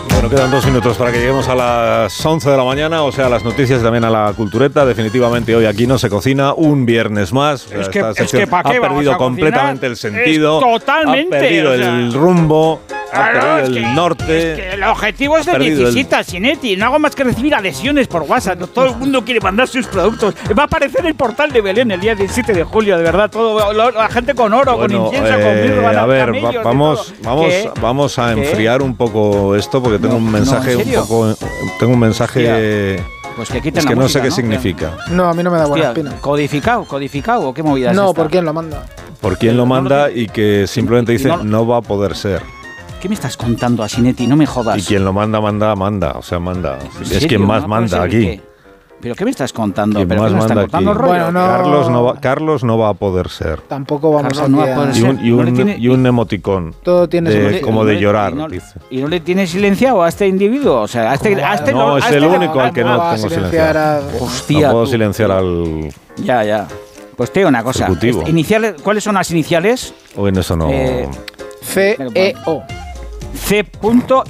Bueno, quedan 2 minutos para que lleguemos a las 11 de la mañana, o sea, a las noticias y también a la cultureta. Definitivamente hoy aquí no se cocina un viernes más. Es que ¿para qué ha perdido completamente el sentido. Totalmente. Ha perdido el rumbo. Ha perdido el norte. Es que el objetivo es de Necesita, Sinetti. No hago más que recibir adhesiones por WhatsApp. Todo el mundo quiere mandar sus productos. Va a aparecer el portal de Belén el día 17 de julio, de verdad. Todo la gente con oro, con incienso, con mirra. A ver, vamos a enfriar un poco esto porque tengo un mensaje Tengo un mensaje. Pues que quiten es que la no música, sé qué significa. No, a mí no me da buena espina. ¿Codificado o qué movida es No, esta? ¿por quién lo manda? Por quién lo manda y que simplemente dice no va a poder ser. ¿Qué me estás contando, Asinetti? No me jodas. Y quien lo manda. O sea, manda. Es quien más manda aquí. ¿Qué? ¿Pero qué me estás contando? ¿Quién ¿Pero más qué me estás manda contando, aquí? rollo? Bueno, Carlos no va a poder ser. Tampoco vamos Carlos a no va a poder ser. Y un emoticón. Todo tiene como de llorar, dice. ¿Y no le tiene silenciado a este individuo? O sea, no, es el único al que no tengo silenciado. Hostia, no puedo silenciar al... Ya. Pues te digo una cosa. ¿Cuáles son las iniciales? Bueno, eso no... C-E-O. C.E.E. No,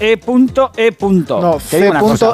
C.E.O.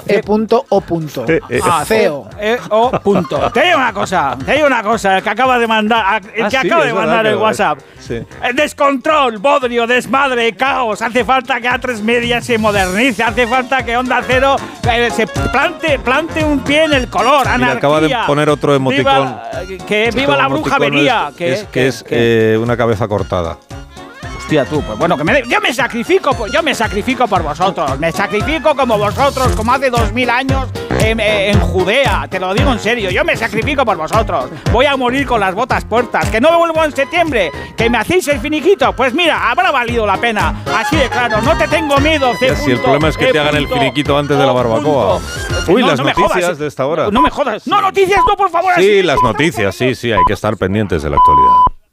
CEO. Te digo una cosa, el que acaba de mandar, el WhatsApp. Sí. Descontrol, bodrio, desmadre, caos. Hace falta que A3 Media se modernice, hace falta que Onda Cero se plante un pie en el color. Anarquía. Mira, acaba de poner otro emoticón. Viva la bruja venía. Es una cabeza cortada. Hostia, tú, pues bueno, yo me sacrifico por vosotros, me sacrifico como vosotros, como hace 2000 años en Judea, te lo digo en serio, yo me sacrifico por vosotros, voy a morir con las botas puestas, que no me vuelvo en septiembre, que me hacéis el finiquito, pues mira, habrá valido la pena, así de claro, no te tengo miedo, Si el problema es que te hagan el finiquito antes de la barbacoa. Uy, las noticias de esta hora. No me jodas, no, noticias no, por favor. Sí, las noticias, sí, hay que estar pendientes de la actualidad.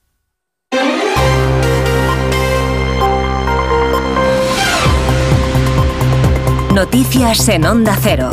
Noticias en Onda Cero.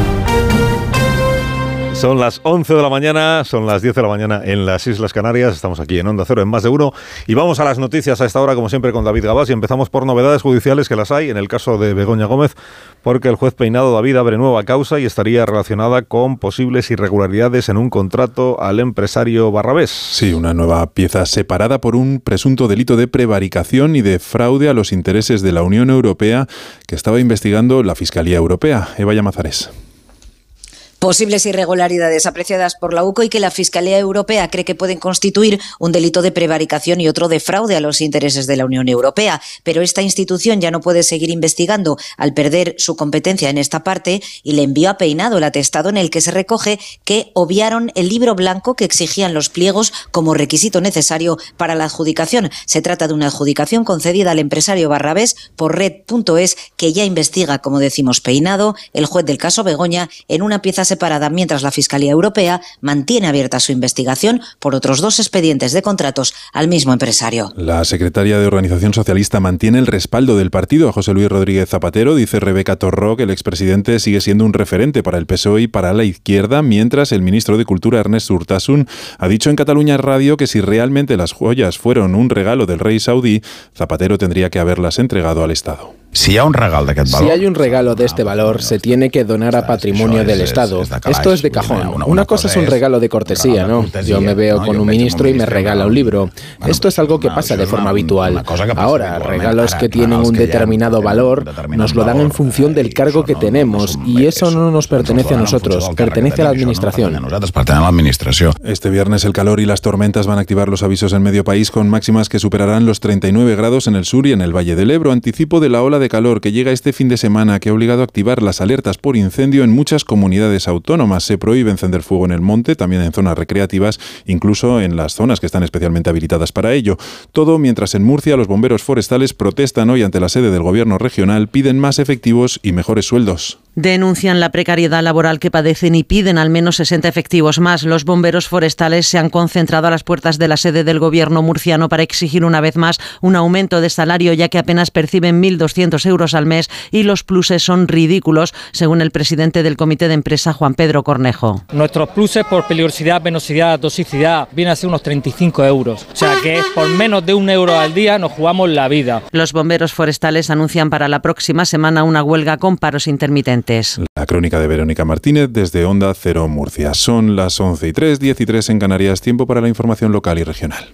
Son las 11 de la mañana, son las 10 de la mañana en las Islas Canarias. Estamos aquí en Onda Cero en Más de Uno. Y vamos a las noticias a esta hora, como siempre, con David Gabás. Y empezamos por novedades judiciales, que las hay en el caso de Begoña Gómez, porque el juez Peinado David abre nueva causa y estaría relacionada con posibles irregularidades en un contrato al empresario Barrabés. Sí, una nueva pieza separada por un presunto delito de prevaricación y de fraude a los intereses de la Unión Europea que estaba investigando la Fiscalía Europea. Eva Llamazares. Posibles irregularidades apreciadas por la UCO y que la Fiscalía Europea cree que pueden constituir un delito de prevaricación y otro de fraude a los intereses de la Unión Europea. Pero esta institución ya no puede seguir investigando al perder su competencia en esta parte y le envió a Peinado el atestado en el que se recoge que obviaron el libro blanco que exigían los pliegos como requisito necesario para la adjudicación. Se trata de una adjudicación concedida al empresario Barrabés por Red.es, que ya investiga, como decimos, Peinado, el juez del caso Begoña, en una pieza separada, mientras la Fiscalía Europea mantiene abierta su investigación por otros 2 expedientes de contratos al mismo empresario. La secretaria de Organización Socialista mantiene el respaldo del partido a José Luis Rodríguez Zapatero. Dice Rebeca Torró que el expresidente sigue siendo un referente para el PSOE y para la izquierda, mientras el ministro de Cultura, Ernest Urtasun, ha dicho en Cataluña Radio que si realmente las joyas fueron un regalo del rey saudí, Zapatero tendría que haberlas entregado al Estado. Si hay un regalo de este valor, se tiene que donar a patrimonio del Estado. Esto es de cajón. Una cosa es un regalo de cortesía, ¿no? Yo me veo con un ministro y me regala un libro. Esto es algo que pasa de forma habitual. Ahora, regalos que tienen un determinado valor nos lo dan en función del cargo que tenemos y eso no nos pertenece a nosotros, pertenece a la Administración. Este viernes el calor y las tormentas van a activar los avisos en medio país con máximas que superarán los 39 grados en el sur y en el Valle del Ebro. Anticipo de la ola de calor que llega este fin de semana que ha obligado a activar las alertas por incendio en muchas comunidades autónomas. Se prohíbe encender fuego en el monte, también en zonas recreativas, incluso en las zonas que están especialmente habilitadas para ello. Todo mientras en Murcia los bomberos forestales protestan hoy ante la sede del gobierno regional, piden más efectivos y mejores sueldos. Denuncian la precariedad laboral que padecen y piden al menos 60 efectivos más. Los bomberos forestales se han concentrado a las puertas de la sede del gobierno murciano para exigir una vez más un aumento de salario, ya que apenas perciben 1.200 euros al mes y los pluses son ridículos, según el presidente del comité de empresa, Juan Pedro Cornejo. Nuestros pluses por peligrosidad, venosidad, toxicidad vienen a ser unos 35 euros. O sea que por menos de 1 euro al día nos jugamos la vida. Los bomberos forestales anuncian para la próxima semana una huelga con paros intermitentes. La crónica de Verónica Martínez desde Onda Cero Murcia. Son las 11:03, 10:03 en Canarias. Tiempo para la información local y regional.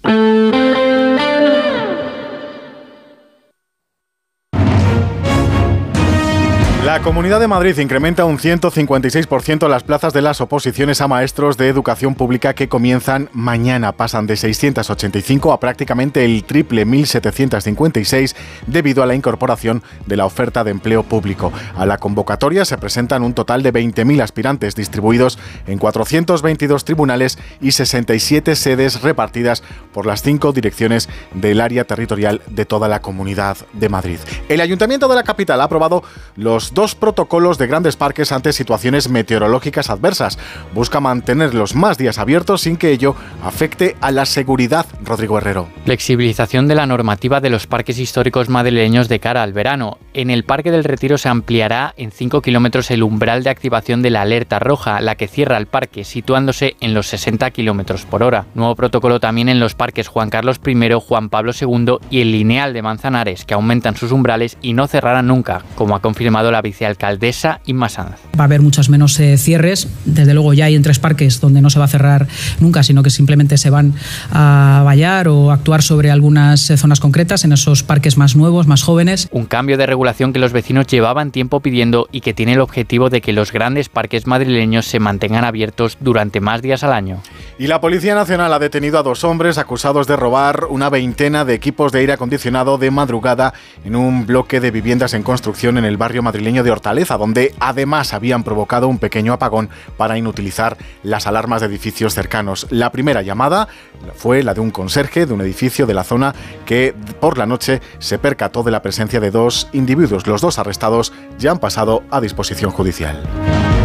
La Comunidad de Madrid incrementa un 156% las plazas de las oposiciones a maestros de educación pública que comienzan mañana. Pasan de 685 a prácticamente el triple, 1.756, debido a la incorporación de la oferta de empleo público. A la convocatoria se presentan un total de 20.000 aspirantes distribuidos en 422 tribunales y 67 sedes repartidas por las 5 direcciones del área territorial de toda la Comunidad de Madrid. El Ayuntamiento de la capital ha aprobado los 2 protocolos de grandes parques ante situaciones meteorológicas adversas. Busca mantenerlos más días abiertos sin que ello afecte a la seguridad. Rodrigo Herrero. Flexibilización de la normativa de los parques históricos madrileños de cara al verano. En el Parque del Retiro se ampliará en 5 kilómetros el umbral de activación de la alerta roja, la que cierra el parque, situándose en los 60 kilómetros por hora. Nuevo protocolo también en los parques Juan Carlos I, Juan Pablo II y el Lineal de Manzanares, que aumentan sus umbrales y no cerrarán nunca, como ha confirmado la vicealcaldesa Inma Sanz. Va a haber muchos menos cierres. Desde luego ya hay en 3 parques donde no se va a cerrar nunca, sino que simplemente se van a vallar o actuar sobre algunas zonas concretas en esos parques más nuevos, más jóvenes. Un cambio de regulación que los vecinos llevaban tiempo pidiendo y que tiene el objetivo de que los grandes parques madrileños se mantengan abiertos durante más días al año. Y la Policía Nacional ha detenido a 2 hombres acusados de robar una veintena de equipos de aire acondicionado de madrugada en un bloque de viviendas en construcción en el barrio madrileño de Hortaleza, donde además habían provocado un pequeño apagón para inutilizar las alarmas de edificios cercanos. La primera llamada fue la de un conserje de un edificio de la zona que por la noche se percató de la presencia de 2 individuos. Los 2 arrestados ya han pasado a disposición judicial.